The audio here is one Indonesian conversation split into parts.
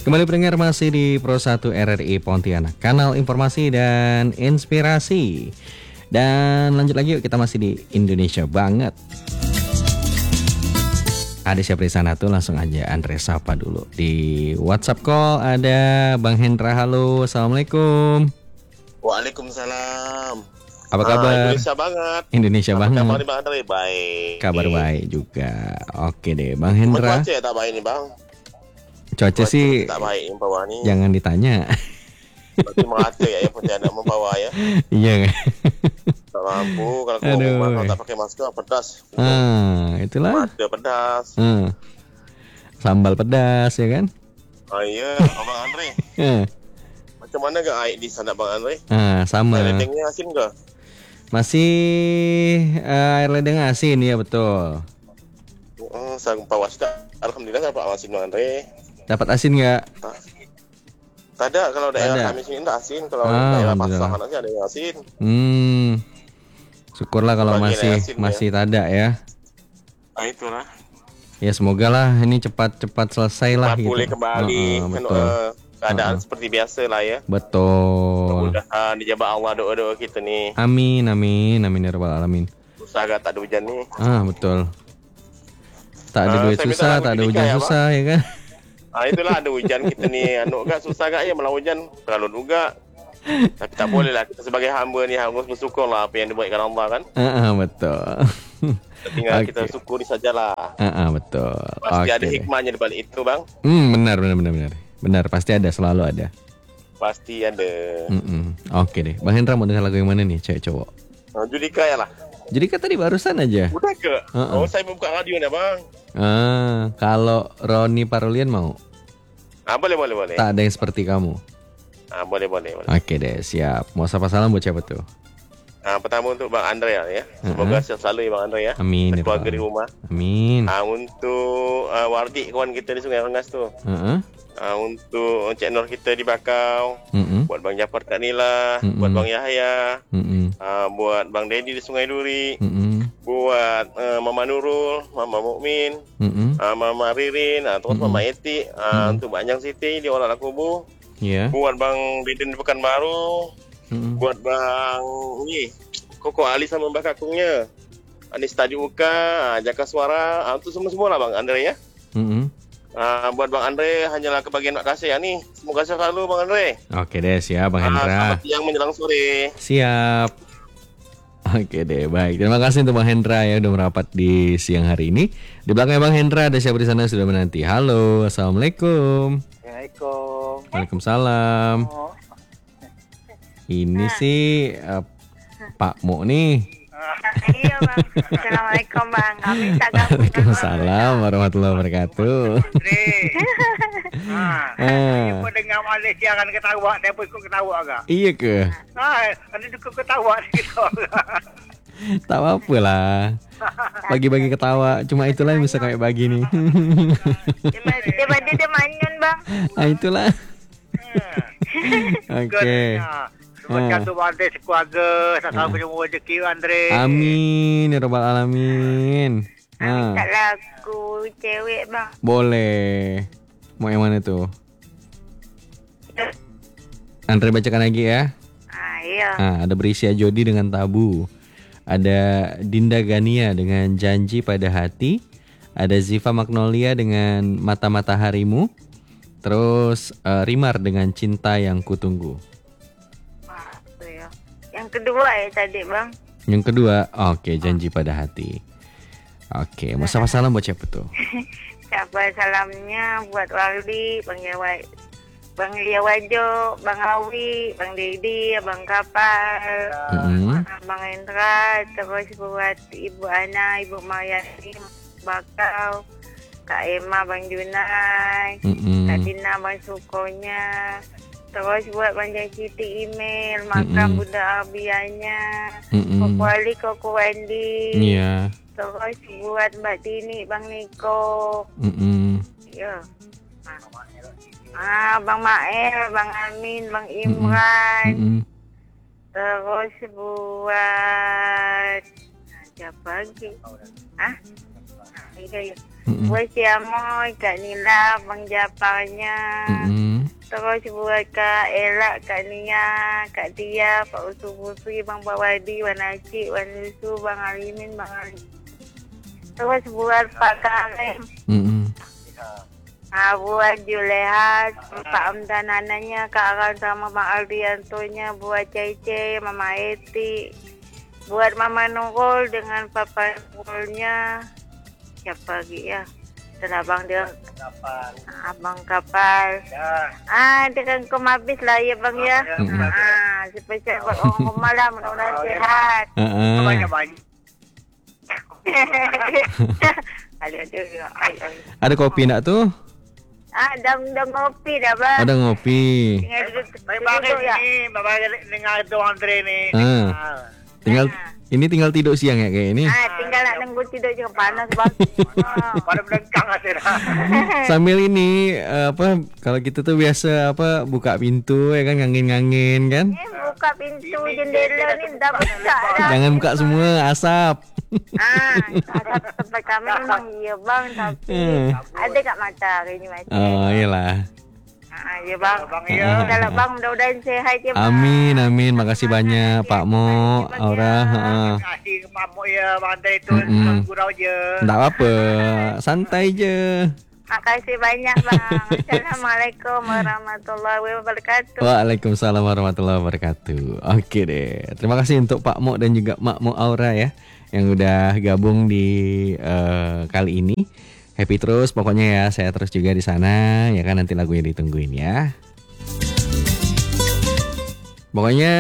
Kembali pendengar masih di Pro 1 RRI Pontianak, kanal informasi dan inspirasi. Dan lanjut lagi yuk, kita masih di Indonesia banget. Ada siapa di sana tuh, langsung aja Andre sapa dulu. Di WhatsApp call ada Bang Hendra. Halo, Assalamualaikum. Waalaikumsalam. Apa kabar? Indonesia banget. Indonesia banget. Kabar nih Bang Andre? Baik. Kabar baik juga. Oke deh Bang Hendra. Cuaca ya tak baik nih Bang. Cuaca sih tak baik yang bawah nih. jangan ditanya. Berarti merata ya Pontianak membawa ya. Iya. Tak mampu kalau keluar rumah kalau tak pakai masker pedas. Itulah. Ada pedas. Sambal pedas ya kan? Iya, Bang Andre. Macam mana gak air di sana Bang Andre? Sama. Air ledengnya asin gak? Masih air ledeng asin ya, betul. Saya bawa sudah. Alhamdulillah dapat asin Bang Andre. Dapat asin nggak? Tak ada, kalau daerah kami sini tak asin. Kalau daerah pasahan aja ada yang asin. Syukurlah kalau masih tak ada ya. Nah itulah. Ya semoga lah ini cepat selesai lah gitu. Pulih kembali. Betul. Keadaan seperti biasa lah ya. Betul. Mudah-mudahan dijabah Allah doa-doa kita nih. Amin ya rabbal alamin. Susah gak tak ada hujan nih. Betul. Tak ada duit susah, tak ada hujan susah ya kan. Itulah ada hujan kita nih. Gak susah gak ya malah hujan terlalu juga. Tapi tak boleh lah, kita sebagai hamba ni harus bersyukur lah apa yang dibuatkan Allah kan. Betul. Tinggal kita syukuri sajalah. Betul. Pasti ada hikmahnya di balik itu Bang. Benar, pasti ada, selalu ada. Pasti ada. Oke deh, Bang Hendra mau dengar lagu yang mana nih, cewek cowok? Judika ya lah. Judika tadi barusan aja. Udah ke? Saya mau buka radio nih Bang. Kalau Roni Parulian mau? Boleh. Tak ada yang seperti kamu. Boleh. Oke deh, siap. Mau sapa salam buat siapa tuh? Pertama untuk Bang Andre ya. Semoga sehat selalu ya Bang Andre ya. Amin. Keluarga di rumah. Amin. Untuk Wardi kawan kita di Sungai Rengas tuh. Untuk Encik Nur kita di Bakau. Buat Bang Jafar Kak Nila. Buat Bang Yahya. Buat Bang Dedi di Sungai Duri. Buat Mama Nurul, Mama Mukmin, Mama Ririn, terus Mama Eti, untuk Mbak Anjang Siti di Olah Kubu. Buat Bang Deden di Pekanbaru. Buat Bang Koko Ali sama Mbak Kakungnya. Anis Tadi Uka, Jaka Suara, itu semua lah Bang Andre ya. Buat Bang Andre hanyalah kebagian makasih ya nih. Semoga sehat selalu Bang Andre. Oke deh, siap Bang Hendra. Selamat siang menjelang sore. Siap. Oke deh, baik. Terima kasih untuk Bang Hendra ya udah merapat di siang hari ini. Di belakang Bang Hendra ada siapa di sana sudah menanti. Halo, assalamualaikum. Waalaikumsalam. Ini sih Pak Mo nih. Iya Bang. Assalamualaikum Bang. Kami tak ganggu. Waalaikumsalam warahmatullahi wabarakatuh. Kau dengar Malaysia kan ketawa, dia pun ikut ketawa agak. Iya ke? Ada juga ketawa kita. Tak apa lah. Bagi-bagi ketawa, cuma itulah yang bisa kayak bagi nih. Dia manyun Bang. Itulah. Oke. Semoga tu Andre sekeluarga, sama semua rezeki Andre. Amin ya rabbal alamin. Tak lagu cewek Bang. Boleh. Mau yang mana tuh? Andre bacakan lagi ya. Iya. Ada Berisia Jodi dengan Tabu. Ada Dinda Gania dengan Janji Pada Hati. Ada Ziva Magnolia dengan Mata-Mata Harimu. Terus Rimar dengan Cinta Yang Kutunggu. Yang kedua ya tadi Bang. Yang kedua, oke, Janji Pada Hati. Oke, mau sapa salam buat siapa tuh? Sapa salamnya buat Waldi, Bang Liawajo, Bang Awi, Bang Dedi, Bang Kapal, Bang Hendra, terus buat Ibu Ana, Ibu Mariani, Bakau, Kak Emma, Bang Junai, Kak Dina, Bang Sukonya, terus buat Bang Siti email, Makam Bunda Abianya, Koko Ali, Koko Wendy, terus buat Mbak Tini, Bang Niko, Bang Mael, Bang Amin, Bang Imran, terus buat siapa lagi? Buat si Amoy, Kak Nila, Bang Japarnya. Terus buat Kak Ella, Kak Nia, Kak Tia, Pak Usu-Usu, Bang Bawadi, Wan Acik, Wan Yusu, Bang Alimin, Bang Ali. Terus buat Pak Karim. Buat Juleha, Pak Amdan anaknya, Kak Aran sama Bang Aldiantonya, buat Cece, Mama Eti, buat Mama Nurul dengan Papa Nurulnya, siapa lagi ya? Dan abang dia, abang kapal. Dengan kumabis lah ya bang ya. Spesial buat orang rumah lah, mudah-mudahan sehat. Ada kopi enggak tuh? Dah ngopi dah bang. Ada ngopi. Tinggal duduk ya. Bapak dengar itu Andre nih. Tinggal tidur siang ya kayak ini. Tinggal nak nunggu tidur juga panas bang. Pada belengkang aja. Sambil ini kalau kita tuh biasa buka pintu ya kan, ngangin kan. Buka pintu jendela ni dah buka dah. Jangan buka semua, asap. Asap tempat kami memang iya bang, tapi ada kat mata hari ni macam. Oh iyalah. Ya bang. Kalau bang mudah-mudahan sehat ya bang. Amin. Makasih banyak Pak Mo, Aura. Kasih Pak Mo ya, Bang Andre itu gurau je. Tak apa, santai je. Makasih banyak bang. Assalamualaikum warahmatullahi wabarakatuh. Waalaikumsalam warahmatullahi wabarakatuh. Oke deh. Terima kasih untuk Pak Mo dan juga Mak Mo Aura ya, yang udah gabung di kali ini. Happy terus pokoknya ya, saya terus juga di sana ya kan, nanti lagunya ditungguin ya. Pokoknya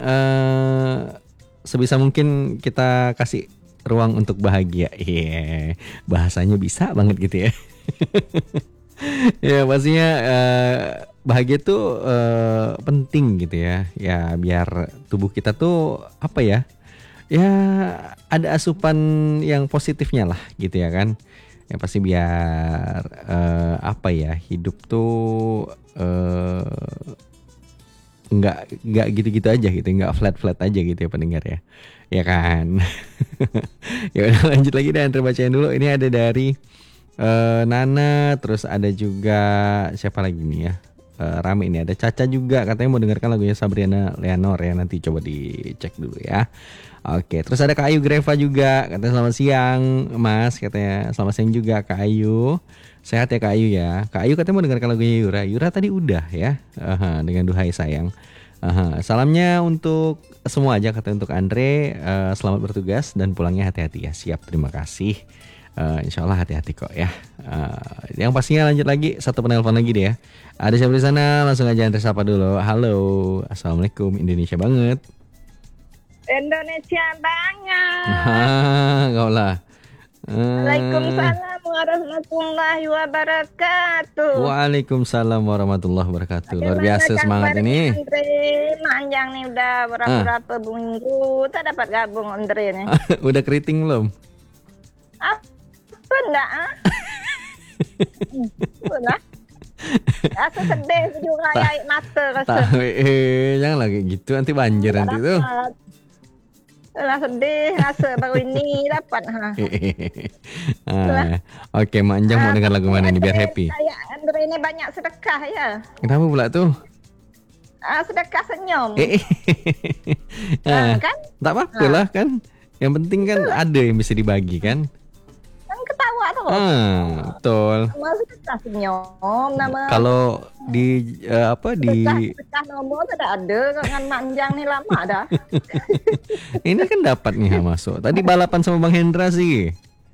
sebisa mungkin kita kasih ruang untuk bahagia. Bahasanya bisa banget gitu ya. Ya pastinya bahagia tuh penting gitu ya. Ya biar tubuh kita tuh ya ada asupan yang positifnya lah gitu ya kan. Ya pasti biar hidup tuh nggak gitu-gitu aja gitu, nggak flat aja gitu ya pendengar ya kan. Ya udah lanjut lagi dan terbacain dulu. Ini ada dari Nana, terus ada juga siapa lagi nih ya, rame ini, ada Caca juga katanya mau dengarkan lagunya Sabriana Leonor ya, nanti coba dicek dulu ya. Oke, terus ada Kak Ayu Greva juga, katanya selamat siang Mas, katanya selamat siang juga Kak Ayu. Sehat ya Kak Ayu ya. Kak Ayu katanya mau dengarkan lagunya Yura tadi udah ya, dengan Duhai Sayang. Salamnya untuk semua aja, katanya untuk Andre, selamat bertugas dan pulangnya hati-hati ya. Siap, terima kasih. Insya Allah hati-hati kok ya. Yang pastinya lanjut lagi, satu penelpon lagi deh ya. Ada siapa di sana? Langsung aja Andre sapa dulu. Halo, assalamualaikum, Indonesia banget. Indonesia banget. Kau lah. Waalaikumsalam warahmatullahi wabarakatuh. Waalaikumsalam warahmatullahi wabarakatuh. Luar biasa semangat ini. Andre, panjang nih udah berapa minggu tak dapat gabung Andre nih. Udah keriting belum? Apa enggak? Udah. Aku sedih juga air mata rasa. Jangan lagi gitu, nanti banjir nanti tuh. Lah sedih rasa baru ini dapat Oke, Mak Anjang mau dengar lagu mana nih biar happy? Saya Andre ini banyak sedekah ya. Kenapa pula tuh? Sedekah senyum. Kan? Tak apa-apa lah kan. Yang penting kan ada yang bisa dibagi kan. Kan ketawa tuh. Betul. Nama sedekah senyum, nama. Kalau di sedekah nomor tidak ada dengan Manjang nih lama dah. Ini kan dapat nih masuk. Tadi balapan sama Bang Hendra sih.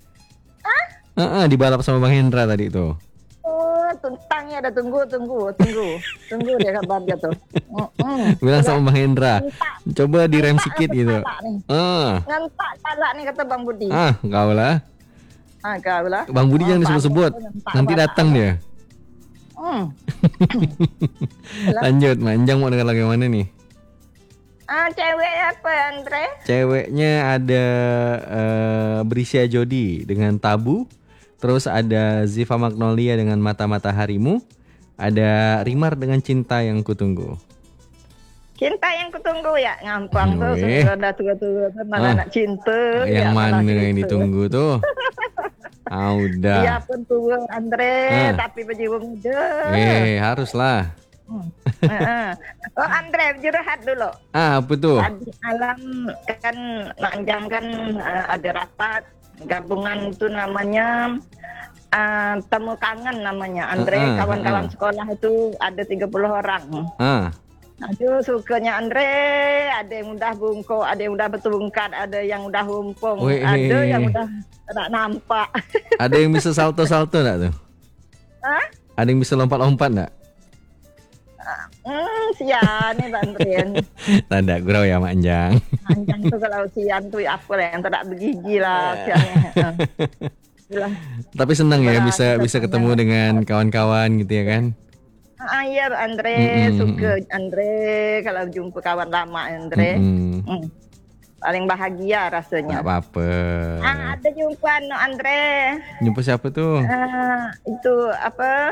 Di balap sama Bang Hendra tadi tuh. Tentangnya ada tunggu dia kabar dia tuh. Bilang sama Bang Hendra, coba direm sikit gitu. Ngantak kalak nih kata Bang Budi. Kau lah. Kau lah. Bang Budi jangan disebut-sebut. Nanti datang dia. Lanjut, Manjang mau dengar lagu mana nih? Cewek apa Andre? Ceweknya ada Brisia Jodi dengan Tabu. Terus ada Ziva Magnolia dengan Mata-Mata Harimu. Ada Rimar dengan Cinta Yang Kutunggu. Cinta Yang Kutunggu ya, ngampang tuh. Sudah tua-tua malah nak cinta. Yang mana yang ditunggu tuh? Udah. Dia pun tua Andre, tapi berjiwa muda. Haruslah. Oh Andre, curhat dulu. Apa tuh? Tadi malam kan Manjang kan ada rapat gabungan itu namanya temu kangen namanya. Andre, kawan-kawan sekolah itu ada 30 orang. Aduh, sukanya Andre, ada yang udah bungkuk, ada yang udah bertungkat, ada yang udah humpung, ada yang udah tak nampak. Ada yang bisa salto-salto enggak tuh? Ada yang bisa lompat-lompat enggak? Sian nih Bandrian. Tanda gurau ya Manjang. Manjang tuh kalau sian tuh apa lah yang tidak bergigi lah siannya. Tapi senang ya bisa ketemu dengan kawan-kawan gitu ya kan? Iya Andre, suka Andre kalau jumpa kawan lama Andre. Paling bahagia rasanya. Gak apa-apa. Ada jumpa Andre. Jumpa siapa tuh? Itu apa?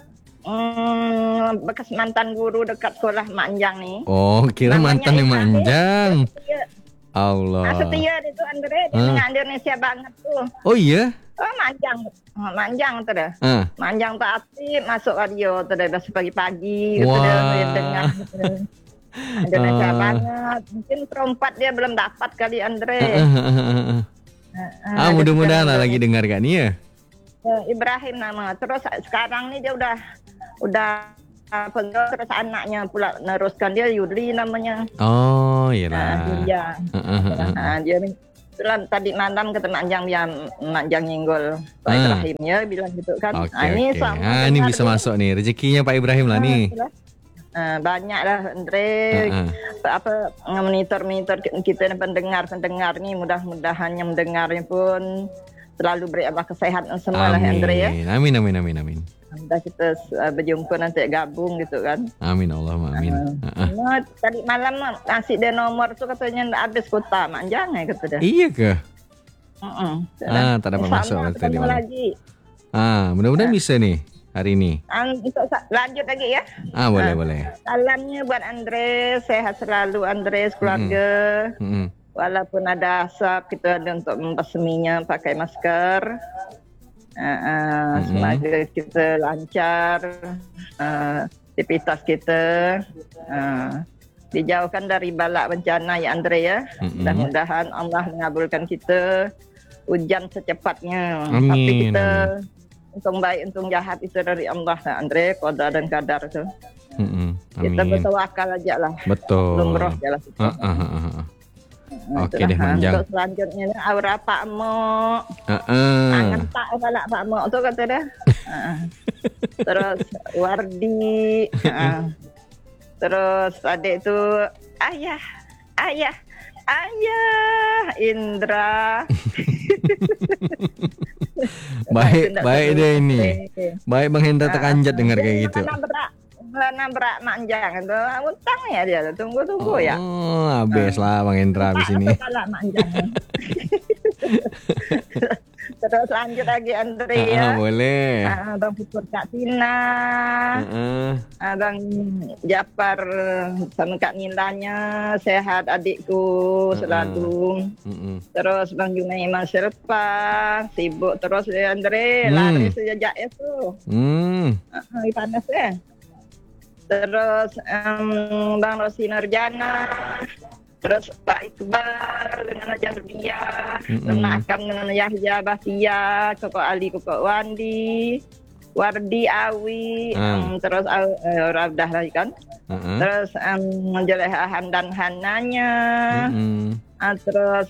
Bekas mantan guru dekat sekolah Manjang nih. Oh, kira mantan yang Manjang. Allah. Setia itu Andre, dengan Indonesia banget tuh. Oh iya? Oh Manjang tuh dah. Manjang tak aktif masuk radio tuh dah pagi-pagi gitu dah dengar. Indonesia banget. Mungkin perempat dia belum dapat kali Andre. Mudah-mudahan lagi dengar kan nih ya. Ibrahim nama. Terus sekarang nih dia udah terus anaknya pula neruskan dia Yuli namanya. Oh iya lah. Dia tadi malam kata Manjang nyenggol Pak Ibrahim ya bilang gitu kan. Ini bisa masuk nih rezekinya Pak Ibrahim lah nih. Banyak lah Andre monitor kita pendengar nih mudah-mudahan yang mendengarnya pun selalu beri Allah kesehatan semua lah Andre ya. Amin. Udah kita berjumpa nanti gabung gitu kan. Amin Allahumma amin. Tadi malam kasih dia nomor tuh katanya ndak habis kota Manjang ya kata dia. Iya ke? Tak dapat masuk tadi malam. Mudah-mudahan bisa nih hari ini. Untuk lanjut lagi ya. Boleh. Salamnya buat Andre, sehat selalu Andre keluarga. Walaupun ada asap kita ada untuk membasminya pakai masker. Semoga kita lancar aktivitas kita dijauhkan dari balak bencana ya Andre ya. Mudah-mudahan Allah mengabulkan kita hujan secepatnya. Tapi kita untung baik untung jahat itu dari Allah lah Andre, qada dan kadar tu. Kita bertawakal aja lah. Betul. Lumrah aja lah. Oke deh Manjang. Untuk selanjutnya aura Pak Mo. Angan tak balak Pak Mo tu kata dia. Terus Wardi. Terus adik tu ayah Indra. baik dia ini. Baik Bang Hendra terkanjat dengar kayak gitu. Nabrak Manjang itu utang ya dia tunggu ya. Habis lah Bang Hendra habis ini. Terus lanjut lagi Andre ya. Boleh. Bang Pupur Kak Tina. Bang Japar sama Kak Nilanya sehat adikku selalu. Terus Bang Junaiman Serpa sibuk terus ya Andre lari sejak itu. Panas ya. Terus Bang Rosi Nurjana, terus Pak Iqbal dengan Ajar Dia, Nakam dengan Yahya Bahtia, Koko Ali, Koko Wandi, Wardi Awi, terus udah lagi kan, terus Jeleha Hamdan Hananya, terus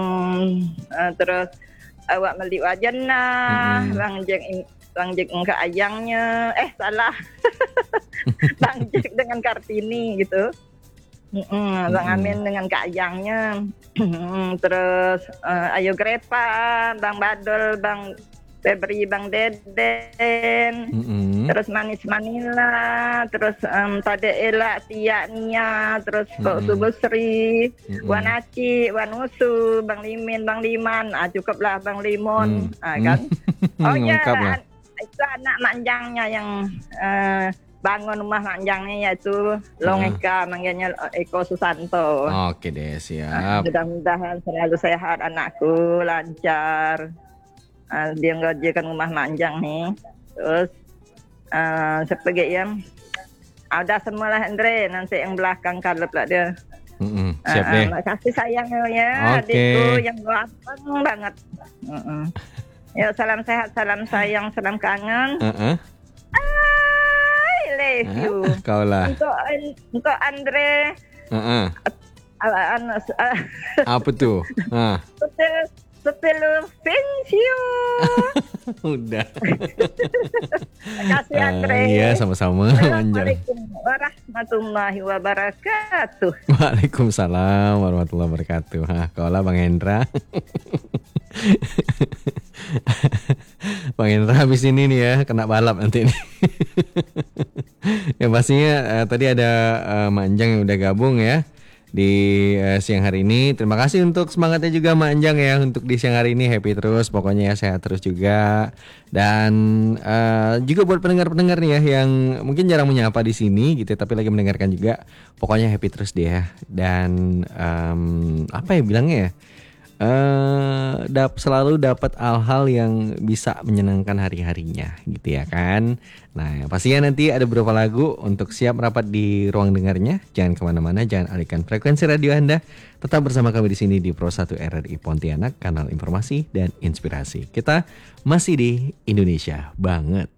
Awak Melik Wajana, Bang Jek ke ayangnya, salah. Bang Jek dengan Kartini gitu. Bang Amin dengan Kak Ayangnya. Terus Ayo Grepa, Bang Badol, Bang Febri, Bang Deden. Terus Manis Manila, terus Tade Ela, Tia Nia, terus Kok Subusri, Wan Aci, Wan Usu, Bang Limin, Bang Liman. Cukuplah Bang Limon, kan? Oh ya, itu anak Manjangnya yang bangun rumah Manjangnya yaitu Longeka, manggilnya Eko Susanto. Oke deh, siap. Mudah-mudahan selalu sehat anakku, lancar. Dia ngerjakan rumah manjang nih. Terus sebagai yang ada semualah Andre, nanti yang belakang kalep lah dia. Siap deh. Kasih sayang ya, adikku yang ganteng banget. Ya, salam sehat, salam sayang, salam kangen. I love you. Kau lah. Untuk Andre. Apa tuh? Setelah pensiun. Udah. Terima kasih Andre. Iya, sama-sama. Assalamualaikum warahmatullahi wabarakatuh. Waalaikumsalam warahmatullahi wabarakatuh. Kau lah Bang Hendra. Bang Hendra habis ini nih ya kena balap nanti nih. Yang pastinya tadi ada Manjang yang udah gabung ya di siang hari ini. Terima kasih untuk semangatnya juga Mak Anjang ya untuk di siang hari ini. Happy terus pokoknya ya, sehat terus juga. Dan juga buat pendengar-pendengar nih ya yang mungkin jarang menyapa di sini gitu tapi lagi mendengarkan juga. Pokoknya happy terus dia. Dan apa ya bilangnya ya? Selalu dapat hal-hal yang bisa menyenangkan hari-harinya gitu ya kan. Nah pastinya nanti ada beberapa lagu untuk siap merapat di ruang dengarnya. Jangan kemana-mana, jangan alihkan frekuensi radio Anda. Tetap bersama kami di sini di Pro 1 RRI Pontianak, kanal informasi dan inspirasi. Kita masih di Indonesia banget.